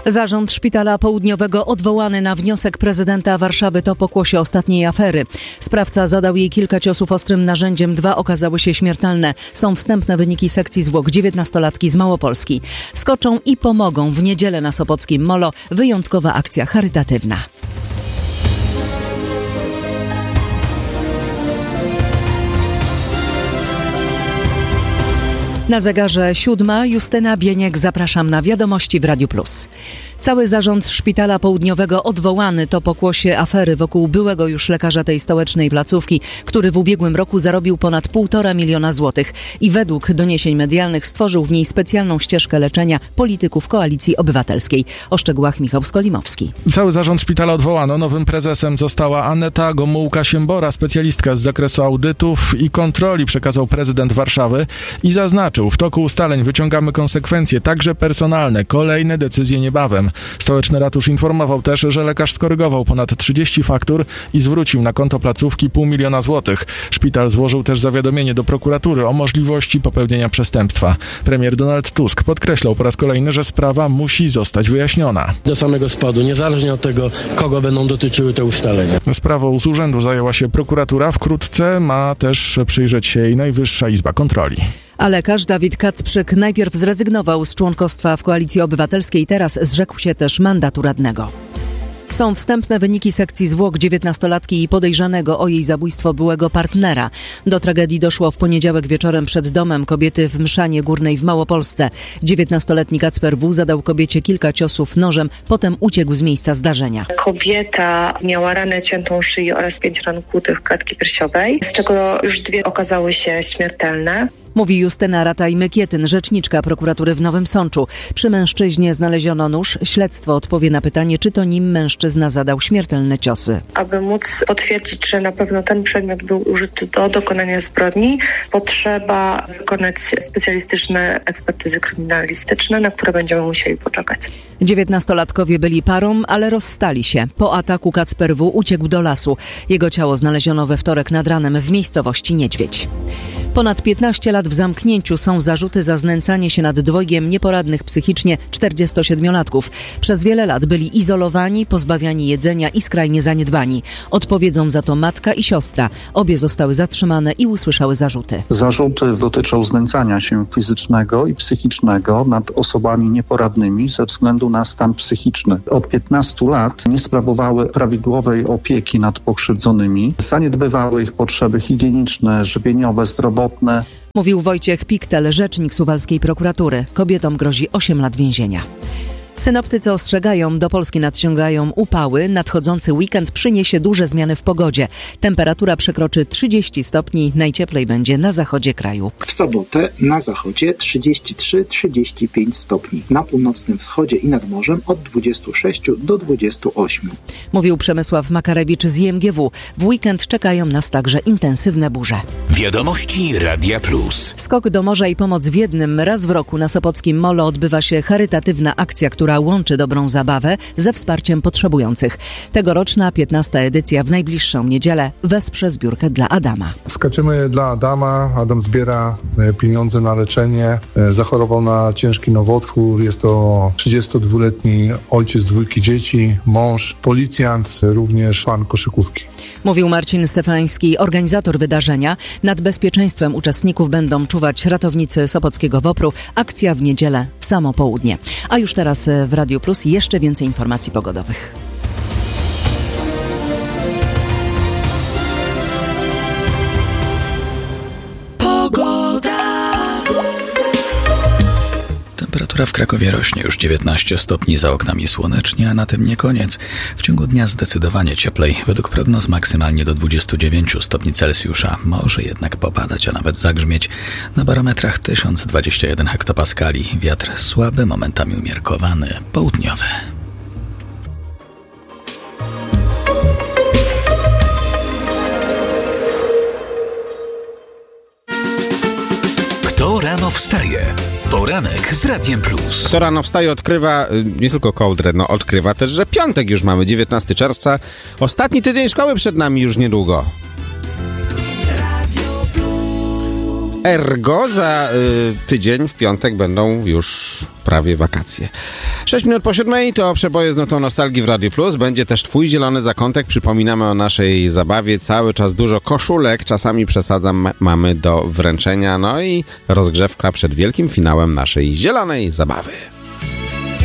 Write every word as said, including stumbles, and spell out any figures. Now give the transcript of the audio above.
Zarząd Szpitala Południowego odwołany na wniosek prezydenta Warszawy to pokłosie ostatniej afery. Sprawca zadał jej kilka ciosów ostrym narzędziem, dwa okazały się śmiertelne. Są wstępne wyniki sekcji zwłok. dziewiętnastolatki z Małopolski skoczą i pomogą w niedzielę na Sopockim Molo. Wyjątkowa akcja charytatywna. Na zegarze siódma. Justyna Bieniek, zapraszam na wiadomości w Radiu Plus. Cały zarząd Szpitala Południowego odwołany to pokłosie afery wokół byłego już lekarza tej stołecznej placówki, który w ubiegłym roku zarobił ponad półtora miliona złotych i według doniesień medialnych stworzył w niej specjalną ścieżkę leczenia polityków Koalicji Obywatelskiej. O szczegółach Michał Skolimowski. Cały zarząd szpitala odwołano. Nowym prezesem została Aneta Gomułka-Siembora, specjalistka z zakresu audytów i kontroli, przekazał prezydent Warszawy i zaznaczył: w toku ustaleń wyciągamy konsekwencje, także personalne. Kolejne decyzje niebawem. Stołeczny ratusz informował też, że lekarz skorygował ponad trzydzieści faktur i zwrócił na konto placówki pół miliona złotych. Szpital złożył też zawiadomienie do prokuratury o możliwości popełnienia przestępstwa. Premier Donald Tusk podkreślał po raz kolejny, że sprawa musi zostać wyjaśniona. Do samego spadu, niezależnie od tego, kogo będą dotyczyły te ustalenia. Sprawą z urzędu zajęła się prokuratura. Wkrótce ma też przyjrzeć się jej Najwyższa Izba Kontroli. A lekarz Dawid Kacprzyk najpierw zrezygnował z członkostwa w Koalicji Obywatelskiej, teraz zrzekł się też mandatu radnego. Są wstępne wyniki sekcji zwłok dziewiętnastolatki i podejrzanego o jej zabójstwo byłego partnera. Do tragedii doszło w poniedziałek wieczorem przed domem kobiety w Mszanie Górnej w Małopolsce. dziewiętnastoletni Kacper W. zadał kobiecie kilka ciosów nożem, potem uciekł z miejsca zdarzenia. Kobieta miała ranę ciętą szyi oraz pięć ran kłutych w klatki piersiowej, z czego już dwie okazały się śmiertelne. Mówi Justyna Rataj-Mykietyn, rzeczniczka prokuratury w Nowym Sączu. Przy mężczyźnie znaleziono nóż. Śledztwo odpowie na pytanie, czy to nim mężczyzna zadał śmiertelne ciosy. Aby móc potwierdzić, że na pewno ten przedmiot był użyty do dokonania zbrodni, potrzeba wykonać specjalistyczne ekspertyzy kryminalistyczne, na które będziemy musieli poczekać. Dziewiętnastolatkowie byli parą, ale rozstali się. Po ataku Kacper W. uciekł do lasu. Jego ciało znaleziono we wtorek nad ranem w miejscowości Niedźwiedź. Ponad piętnaście lat w zamknięciu są zarzuty za znęcanie się nad dwojgiem nieporadnych psychicznie czterdziestosiedmiolatków. Przez wiele lat byli izolowani, pozbawiani jedzenia i skrajnie zaniedbani. Odpowiedzą za to matka i siostra. Obie zostały zatrzymane i usłyszały zarzuty. Zarzuty dotyczą znęcania się fizycznego i psychicznego nad osobami nieporadnymi ze względu na stan psychiczny. Od piętnastu lat nie sprawowały prawidłowej opieki nad pokrzywdzonymi, zaniedbywały ich potrzeby higieniczne, żywieniowe, zdrowotne. Mówił Wojciech Piktel, rzecznik suwalskiej prokuratury. Kobietom grozi osiem lat więzienia. Synoptycy ostrzegają, do Polski nadciągają upały. Nadchodzący weekend przyniesie duże zmiany w pogodzie. Temperatura przekroczy trzydzieści stopni, najcieplej będzie na zachodzie kraju. W sobotę na zachodzie trzydzieści trzy trzydzieści pięć stopni. Na północnym wschodzie i nad morzem od dwudziestu sześciu do dwudziestu ośmiu. Mówił Przemysław Makarewicz z I M G W. W weekend czekają nas także intensywne burze. Wiadomości Radia Plus. Skok do morza i pomoc w jednym. Raz w roku na Sopockim Molo odbywa się charytatywna akcja, która łączy dobrą zabawę ze wsparciem potrzebujących. Tegoroczna piętnasta edycja w najbliższą niedzielę wesprze zbiórkę dla Adama. Skaczemy dla Adama. Adam zbiera pieniądze na leczenie. Zachorował na ciężki nowotwór. Jest to trzydziestodwuletni ojciec dwójki dzieci, mąż, policjant, również fan koszykówki. Mówił Marcin Stefański, organizator wydarzenia. Nad bezpieczeństwem uczestników będą czuwać ratownicy Sopockiego WOPR-u. Akcja w niedzielę w samo południe. A już teraz w Radiu Plus jeszcze więcej informacji pogodowych. Temperatura w Krakowie rośnie, już dziewiętnaście stopni, za oknami słonecznie, a na tym nie koniec. W ciągu dnia zdecydowanie cieplej. Według prognoz maksymalnie do dwudziestu dziewięciu stopni Celsjusza. Może jednak popadać, a nawet zagrzmieć. Na barometrach tysiąc dwadzieścia jeden hektopaskali. Wiatr słaby, momentami umiarkowany, południowy. Kto rano wstaje? Poranek z Radiem Plus. Kto rano wstaje, odkrywa nie tylko kołdrę, no odkrywa też, że piątek już mamy, dziewiętnastego czerwca. Ostatni tydzień szkoły przed nami już niedługo. Ergo za y, tydzień w piątek będą już prawie wakacje. Sześć minut po siódmej to przeboje z notą nostalgii w Radio Plus. Będzie też twój zielony zakątek. Przypominamy o naszej zabawie. Cały czas dużo koszulek. Czasami przesadzam, mamy do wręczenia. No i rozgrzewka przed wielkim finałem naszej zielonej zabawy.